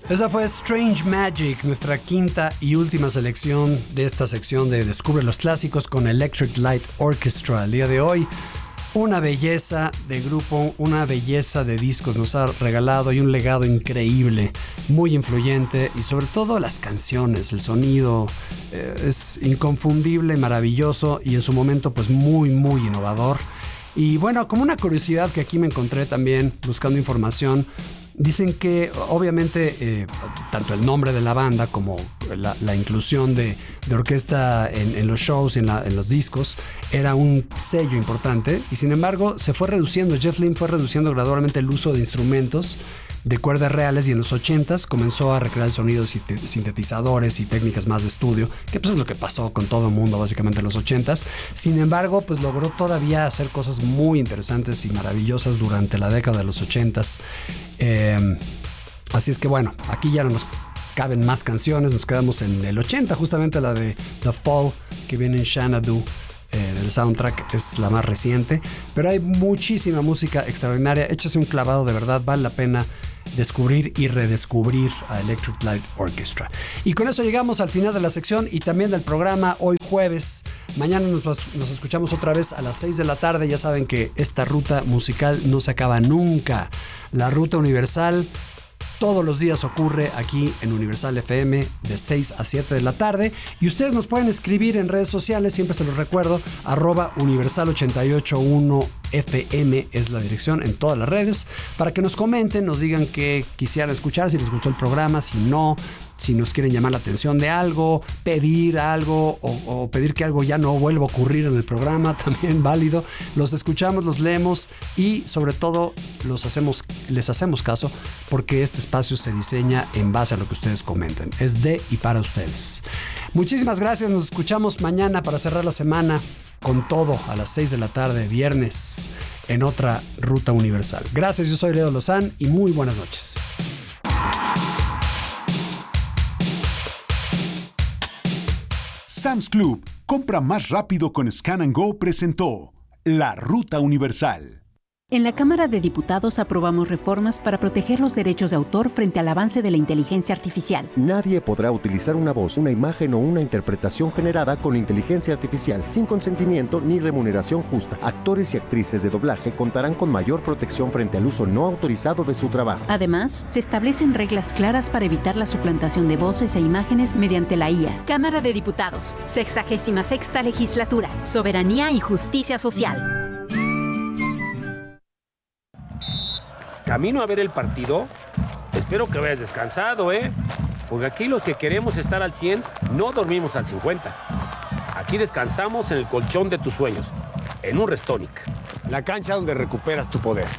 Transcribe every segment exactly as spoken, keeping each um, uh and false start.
Esa fue Strange Magic, nuestra quinta y última selección de esta sección de Descubre los Clásicos con Electric Light Orchestra. El día de hoy, una belleza de grupo, una belleza de discos nos ha regalado y un legado increíble, muy influyente, y sobre todo las canciones, el sonido eh, es inconfundible, maravilloso y en su momento pues muy muy innovador. Y bueno, como una curiosidad que aquí me encontré también buscando información, dicen que obviamente eh, tanto el nombre de la banda como la, la inclusión de, de orquesta en, en los shows, en, la, en los discos, era un sello importante, y sin embargo se fue reduciendo, Jeff Lynne fue reduciendo gradualmente el uso de instrumentos de cuerdas reales, y en los ochentas comenzó a recrear sonidos y sintetizadores y técnicas más de estudio, que pues es lo que pasó con todo el mundo básicamente en los ochentas. Sin embargo, pues logró todavía hacer cosas muy interesantes y maravillosas durante la década de los ochentas. Eh, así es que bueno, aquí ya no nos caben más canciones, nos quedamos en el ochenta, justamente la de The Fall que viene en Xanadu. Eh, el soundtrack es la más reciente, pero hay muchísima música extraordinaria. Échase un clavado, de verdad vale la pena descubrir y redescubrir a Electric Light Orchestra. Y con eso llegamos al final de la sección y también del programa hoy jueves. Mañana nos, nos escuchamos otra vez a las seis de la tarde. Ya saben que esta ruta musical no se acaba nunca. La ruta universal todos los días ocurre aquí en Universal F M de seis a siete de la tarde, y ustedes nos pueden escribir en redes sociales, siempre se los recuerdo, arroba universal ochenta y ocho uno F M es la dirección en todas las redes, para que nos comenten, nos digan qué quisieran escuchar, si les gustó el programa, si no, si nos quieren llamar la atención de algo, pedir algo o, o pedir que algo ya no vuelva a ocurrir en el programa, también válido. Los escuchamos, los leemos y sobre todo los hacemos, les hacemos caso, porque este espacio se diseña en base a lo que ustedes comenten. Es de y para ustedes. Muchísimas gracias, nos escuchamos mañana para cerrar la semana con todo a las seis de la tarde, viernes, en otra Ruta Universal. Gracias, yo soy Leo Lozán y muy buenas noches. Sam's Club, compra más rápido con Scan and Go, presentó La Ruta Universal. En la Cámara de Diputados aprobamos reformas para proteger los derechos de autor frente al avance de la inteligencia artificial. Nadie podrá utilizar una voz, una imagen o una interpretación generada con inteligencia artificial sin consentimiento ni remuneración justa. Actores y actrices de doblaje contarán con mayor protección frente al uso no autorizado de su trabajo. Además, se establecen reglas claras para evitar la suplantación de voces e imágenes mediante la I A. Cámara de Diputados, sexagésima sexta legislatura, soberanía y justicia social. Camino a ver el partido. Espero que vayas descansado, ¿eh? Porque aquí los que queremos estar al cien no dormimos al cincuenta. Aquí descansamos en el colchón de tus sueños, en un Restonic. La cancha donde recuperas tu poder.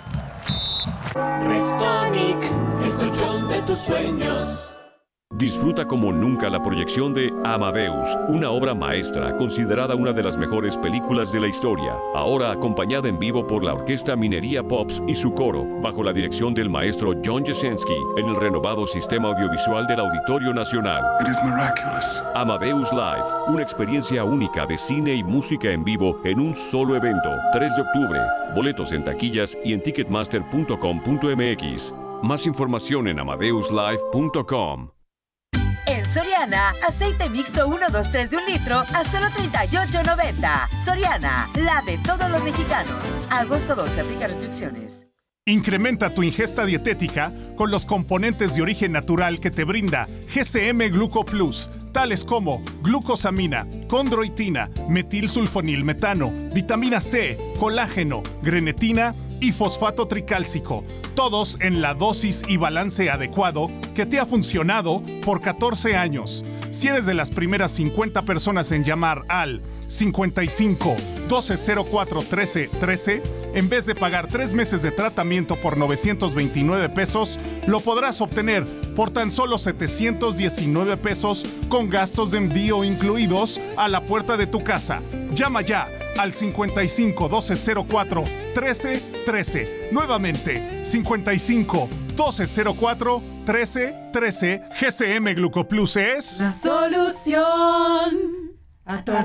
Restonic, el colchón de tus sueños. Disfruta como nunca la proyección de Amadeus, una obra maestra considerada una de las mejores películas de la historia, ahora acompañada en vivo por la Orquesta Minería Pops y su coro, bajo la dirección del maestro John Jasenski, en el renovado sistema audiovisual del Auditorio Nacional. It is miraculous. Amadeus Live, una experiencia única de cine y música en vivo en un solo evento, tres de octubre. Boletos en taquillas y en ticketmaster punto com punto m x. Más información en amadeus live punto com. En Soriana, aceite mixto uno, dos, tres de un litro a solo treinta y ocho noventa. Soriana, la de todos los mexicanos. Agosto doce, aplica restricciones. Incrementa tu ingesta dietética con los componentes de origen natural que te brinda G C M Gluco Plus, tales como glucosamina, condroitina, metilsulfonilmetano, vitamina C, colágeno, grenetina y fosfato tricálcico, todos en la dosis y balance adecuado que te ha funcionado por catorce años. Si eres de las primeras cincuenta personas en llamar al cincuenta y cinco, doce cero cuatro, trece, trece, en vez de pagar tres meses de tratamiento por novecientos veintinueve pesos, lo podrás obtener por tan solo setecientos diecinueve pesos con gastos de envío incluidos a la puerta de tu casa. Llama ya al cincuenta y cinco, doce cero cuatro, trece, trece. Nuevamente, cincuenta y cinco, doce cero cuatro, trece, trece. G C M Glucoplus es la solución a tu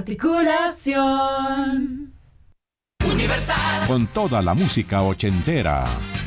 articulación. Universal. Con toda la música ochentera.